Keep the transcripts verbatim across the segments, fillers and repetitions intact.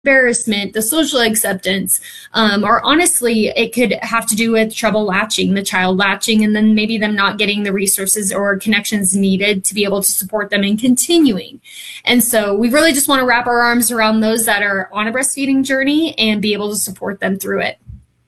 embarrassment, the social acceptance, um, or honestly, it could have to do with trouble latching, the child latching, and then maybe them not getting the resources or connections needed to be able to support them in continuing. And so we really just want to wrap our arms around those that are on a breastfeeding journey and be able to support them through it.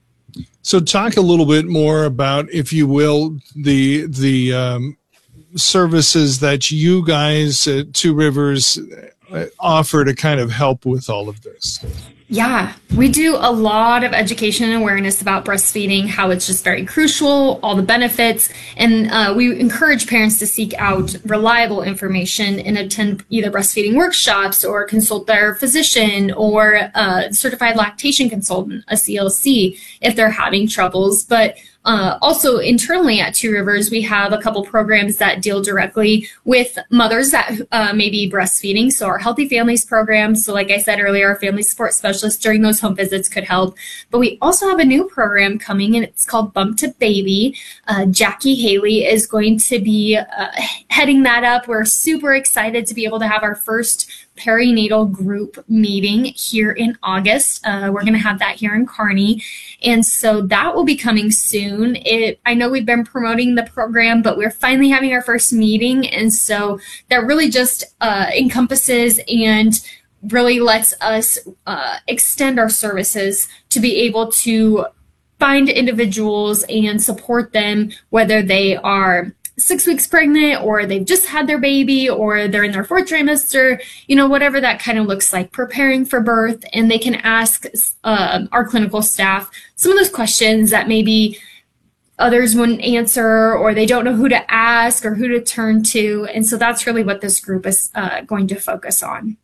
So talk a little bit more about, if you will, the the um, services that you guys at Two Rivers offer to kind of help with all of this. Yeah, we do a lot of education and awareness about breastfeeding, how it's just very crucial, all the benefits, and uh, we encourage parents to seek out reliable information and attend either breastfeeding workshops or consult their physician or uh, certified lactation consultant, a C L C, if they're having troubles. But Uh, also, internally at Two Rivers, we have a couple programs that deal directly with mothers that uh, may be breastfeeding. So our Healthy Families program. So like I said earlier, our family support specialists during those home visits could help. But we also have a new program coming, and it's called Bump to Baby. Uh, Jackie Haley is going to be uh, heading that up. We're super excited to be able to have our first perinatal group meeting here in August. Uh, we're going to have that here in Kearney. And so that will be coming soon. It, I know we've been promoting the program, but we're finally having our first meeting. And so that really just uh, encompasses and really lets us uh, extend our services to be able to find individuals and support them, whether they are six weeks pregnant or they've just had their baby or they're in their fourth trimester, you know, whatever that kind of looks like, preparing for birth. And they can ask uh, our clinical staff some of those questions that maybe others wouldn't answer, or they don't know who to ask or who to turn to. And so that's really what this group is uh, going to focus on.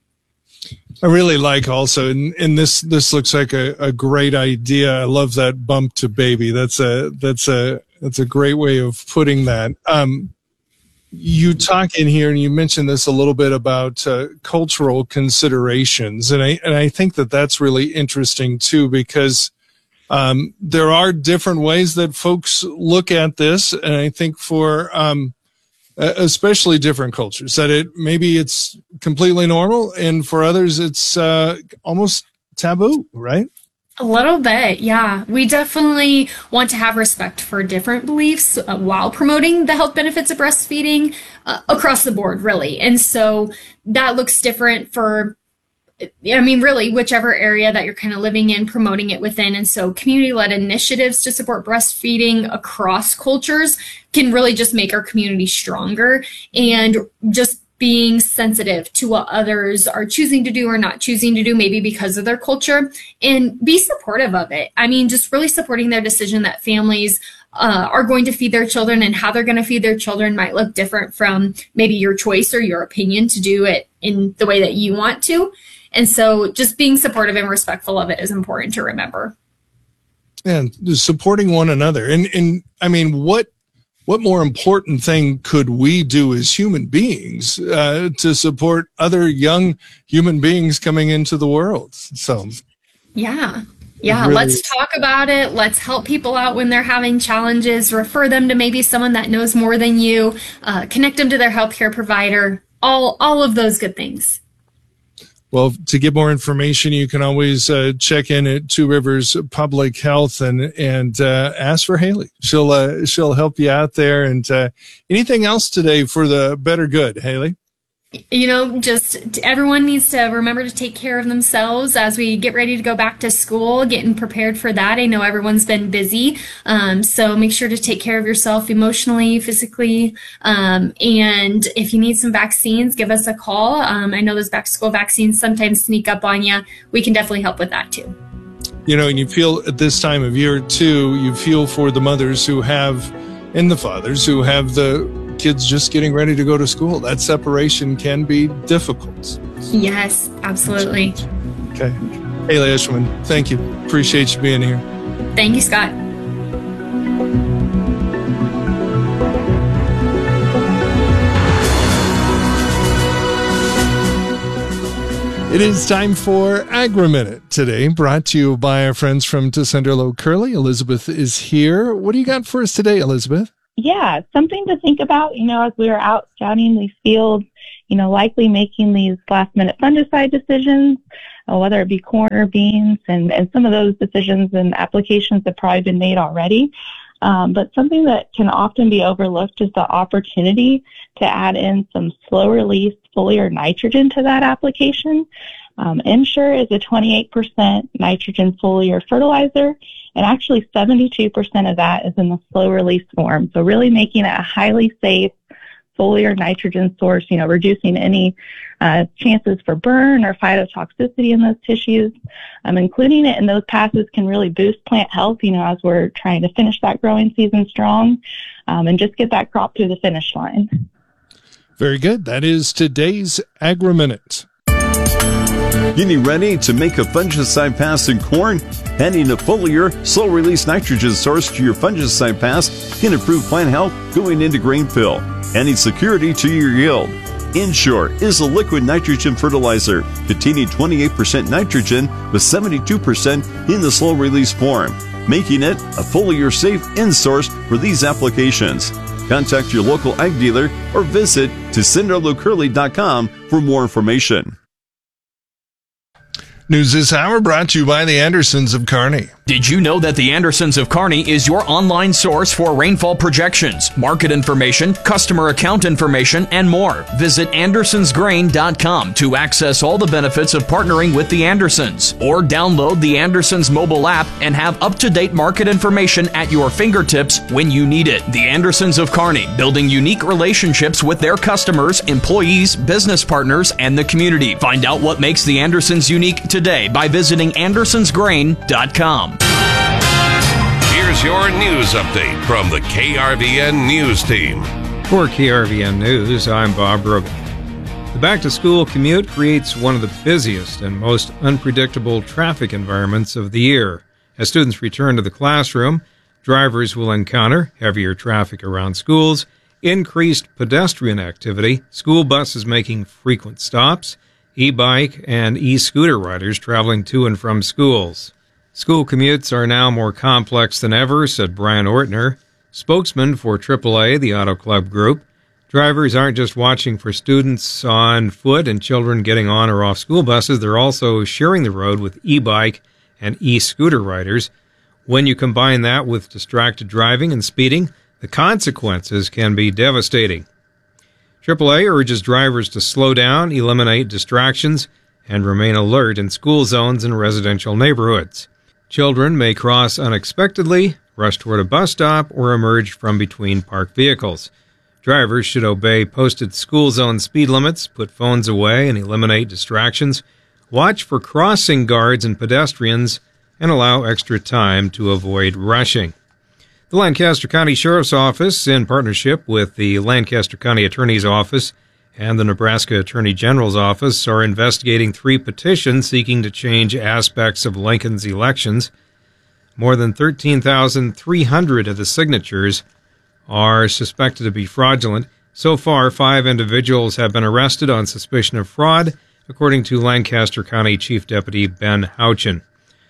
I really like also, and, and this this looks like a, a great idea. I love that bump to baby. That's a that's a that's a great way of putting that. Um, you talk in here, and you mentioned this a little bit about uh, cultural considerations, and I and I think that that's really interesting too, because um, there are different ways that folks look at this, and I think for um, especially different cultures, that it maybe it's completely normal, and for others it's uh, almost taboo, right? A little bit, yeah. We definitely want to have respect for different beliefs uh, while promoting the health benefits of breastfeeding uh, across the board, really. And so that looks different for, I mean, really, whichever area that you're kind of living in, promoting it within. And so community-led initiatives to support breastfeeding across cultures can really just make our community stronger, and just being sensitive to what others are choosing to do or not choosing to do, maybe because of their culture, and be supportive of it. I mean, just really supporting their decision that families uh, are going to feed their children, and how they're going to feed their children might look different from maybe your choice or your opinion to do it in the way that you want to. And so just being supportive and respectful of it is important to remember. And supporting one another. And, and I mean, what, what more important thing could we do as human beings uh, to support other young human beings coming into the world? So, yeah. Yeah, really, let's talk about it. Let's help people out when they're having challenges. Refer them to maybe someone that knows more than you. Uh, connect them to their healthcare provider. All, all of those good things. Well, to get more information, you can always uh, check in at Two Rivers Public Health and and uh, ask for Haley. She'll uh, she'll help you out there. And uh, anything else today for the better good, Haley? You know, just everyone needs to remember to take care of themselves as we get ready to go back to school, getting prepared for that. I know everyone's been busy, um, so make sure to take care of yourself emotionally, physically, um, and if you need some vaccines, give us a call. Um, I know those back-to-school vaccines sometimes sneak up on you. We can definitely help with that too. You know, and you feel at this time of year too, you feel for the mothers who have, and the fathers who have the kids just getting ready to go to school. That separation can be difficult. Yes, absolutely. Okay. Haley Eshleman, thank you. Appreciate you being here. Thank you, Scott. It is time for Agri-Minute today, brought to you by our friends from Tessenderlo Curley. Elizabeth is here. What do you got for us today, Elizabeth? Yeah, something to think about, you know, as we were out scouting these fields, you know, likely making these last minute fungicide decisions. uh, whether it be corn or beans, and, and some of those decisions and applications have probably been made already. Um, but something that can often be overlooked is the opportunity to add in some slow-release foliar nitrogen to that application. Um, Ensure is a twenty-eight percent nitrogen foliar fertilizer, and actually seventy-two percent of that is in the slow-release form. So really making it a highly safe foliar nitrogen source, you know, reducing any uh, chances for burn or phytotoxicity in those tissues. Um, including it in those passes can really boost plant health, you know, as we're trying to finish that growing season strong um, and just get that crop to the finish line. Very good. That is today's Agri-Minute. Getting ready to make a fungicide pass in corn? Adding a foliar, slow-release nitrogen source to your fungicide pass can improve plant health going into grain fill, adding security to your yield. Ensure is a liquid nitrogen fertilizer containing twenty-eight percent nitrogen with seventy-two percent in the slow-release form, making it a foliar safe end source for these applications. Contact your local ag dealer or visit Tesindolo Curly dot com for more information. News this hour brought to you by the Andersons of Kearney. Did you know that the Andersons of Kearney is your online source for rainfall projections, market information, customer account information, and more? Visit Andersons Grain dot com to access all the benefits of partnering with the Andersons, or download the Andersons mobile app and have up-to-date market information at your fingertips when you need it. The Andersons of Kearney, building unique relationships with their customers, employees, business partners, and the community. Find out what makes the Andersons unique today by visiting Andersons Grain dot com. Here's your news update from the K R V N News Team. For K R V N News, I'm Bob Brogan. The back-to-school commute creates one of the busiest and most unpredictable traffic environments of the year. As students return to the classroom, drivers will encounter heavier traffic around schools, increased pedestrian activity, school buses making frequent stops, e-bike and e-scooter riders traveling to and from schools. School commutes are now more complex than ever, said Brian Ortner, spokesman for triple A, the Auto Club Group. Drivers aren't just watching for students on foot and children getting on or off school buses, they're also sharing the road with e-bike and e-scooter riders. When you combine that with distracted driving and speeding, the consequences can be devastating. triple A urges drivers to slow down, eliminate distractions, and remain alert in school zones and residential neighborhoods. Children may cross unexpectedly, rush toward a bus stop, or emerge from between parked vehicles. Drivers should obey posted school zone speed limits, put phones away, and eliminate distractions. Watch for crossing guards and pedestrians, and allow extra time to avoid rushing. The Lancaster County Sheriff's Office, in partnership with the Lancaster County Attorney's Office and the Nebraska Attorney General's Office, are investigating three petitions seeking to change aspects of Lincoln's elections. More than thirteen thousand three hundred of the signatures are suspected to be fraudulent. So far, five individuals have been arrested on suspicion of fraud, according to Lancaster County Chief Deputy Ben Houchin.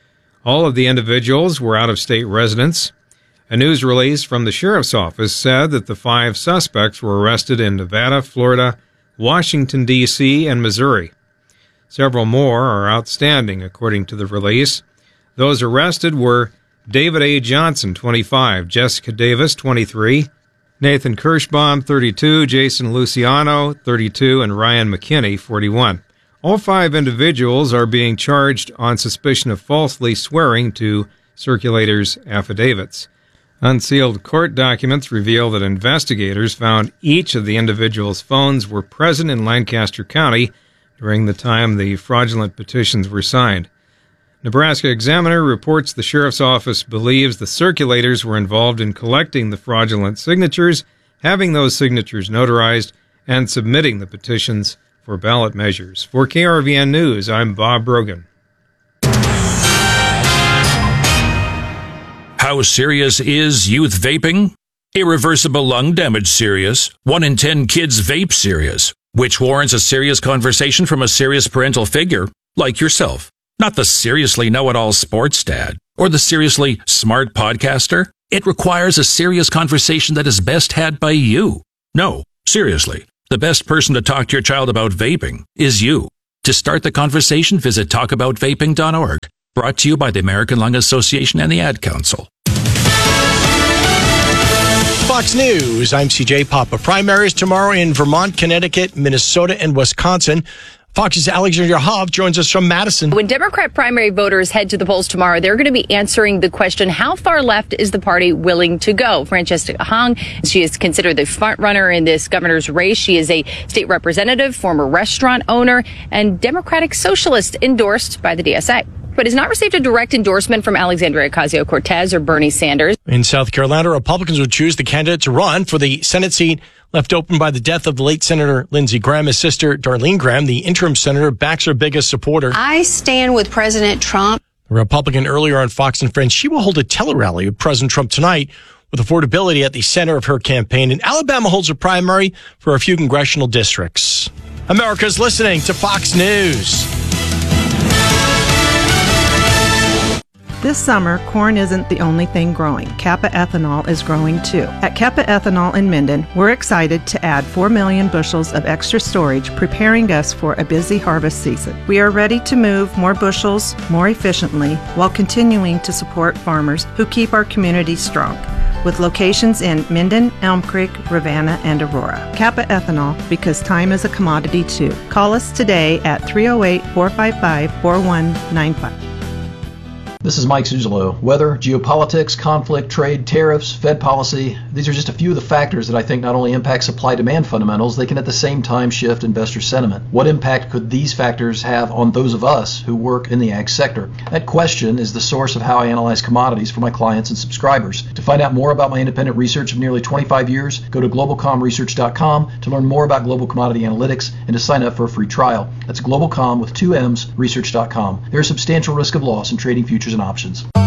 All of the individuals were out-of-state residents. A news release from the Sheriff's Office said that the five suspects were arrested in Nevada, Florida, Washington, D C, and Missouri. Several more are outstanding, according to the release. Those arrested were David A. Johnson, twenty-five, Jessica Davis, twenty-three, Nathan Kirschbaum, thirty-two, Jason Luciano, thirty-two, and Ryan McKinney, forty-one. All five individuals are being charged on suspicion of falsely swearing to circulators' affidavits. Unsealed court documents reveal that investigators found each of the individuals' phones were present in Lancaster County during the time the fraudulent petitions were signed. Nebraska Examiner reports the Sheriff's Office believes the circulators were involved in collecting the fraudulent signatures, having those signatures notarized, and submitting the petitions for ballot measures. For K R V N News, I'm Bob Brogan. How serious is youth vaping? Irreversible lung damage serious. One in ten kids vape serious, which warrants a serious conversation from a serious parental figure like yourself. Not the seriously know-it-all sports dad or the seriously smart podcaster. It requires a serious conversation that is best had by you. No, seriously, the best person to talk to your child about vaping is you. To start the conversation, visit talk about vaping dot org. Brought to you by the American Lung Association and the Ad Council. Fox News, I'm C J Papa. Primaries tomorrow in Vermont, Connecticut, Minnesota, and Wisconsin. Fox's Alexandria Hoff joins us from Madison. When Democrat primary voters head to the polls tomorrow, they're going to be answering the question, how far left is the party willing to go? Francesca Hong, she is considered the front runner in this governor's race. She is a state representative, former restaurant owner, and Democratic Socialist endorsed by the D S A, but has not received a direct endorsement from Alexandria Ocasio-Cortez or Bernie Sanders. In South Carolina, Republicans would choose the candidate to run for the Senate seat left open by the death of the late Senator Lindsey Graham. His sister, Darlene Graham, the interim senator, backs her biggest supporter. I stand with President Trump. A Republican earlier on Fox and Friends, she will hold a tele-rally with President Trump tonight with affordability at the center of her campaign. And Alabama holds a primary for a few congressional districts. America's listening to Fox News. This summer, corn isn't the only thing growing. Kappa Ethanol is growing too. At Kappa Ethanol in Minden, we're excited to add four million bushels of extra storage, preparing us for a busy harvest season. We are ready to move more bushels more efficiently while continuing to support farmers who keep our community strong. With locations in Minden, Elm Creek, Ravenna, and Aurora. Kappa Ethanol, because time is a commodity too. Call us today at three oh eight, four five five, four one nine five. This is Mike Zuzolo. Weather, geopolitics, conflict, trade, tariffs, Fed policy. These are just a few of the factors that I think not only impact supply-demand fundamentals, they can at the same time shift investor sentiment. What impact could these factors have on those of us who work in the ag sector? That question is the source of how I analyze commodities for my clients and subscribers. To find out more about my independent research of nearly twenty-five years, go to global com research dot com to learn more about global commodity analytics and to sign up for a free trial. That's globalcom with two M's, research dot com. There is substantial risk of loss in trading futures and options.